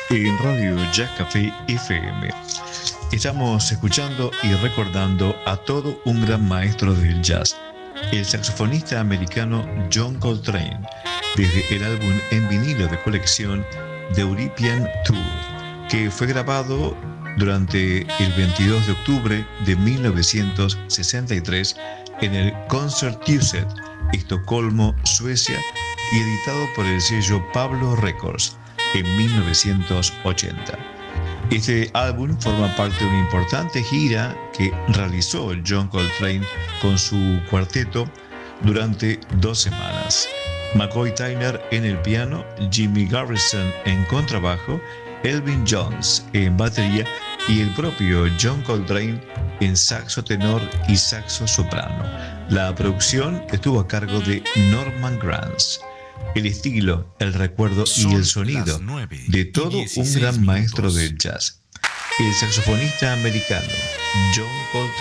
en Radio Jazz Café FM. Estamos escuchando y recordando a todo un gran maestro del jazz, el saxofonista americano John Coltrane, desde el álbum en vinilo de colección The European Tour, que fue grabado durante el 22 de octubre de 1963 en el Konserthuset, Estocolmo, Suecia, y editado por el sello Pablo Records en 1980. Este álbum forma parte de una importante gira que realizó John Coltrane con su cuarteto durante 2 semanas. McCoy Tyner en el piano, Jimmy Garrison en contrabajo, Elvin Jones en batería y el propio John Coltrane en saxo tenor y saxo soprano. La producción estuvo a cargo de Norman Granz. El estilo, el recuerdo y el sonido de todo un gran maestro del jazz, el saxofonista americano John Coltrane.